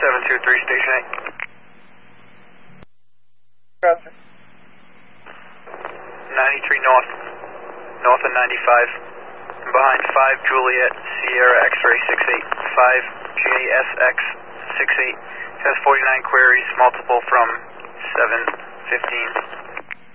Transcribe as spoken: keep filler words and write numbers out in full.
seven two three, station eight. Roger. ninety-three north, north of ninety-five. Behind five Juliet Sierra X-ray six eight, five J S X six eight. Has forty-nine queries, multiple from seven fifteen.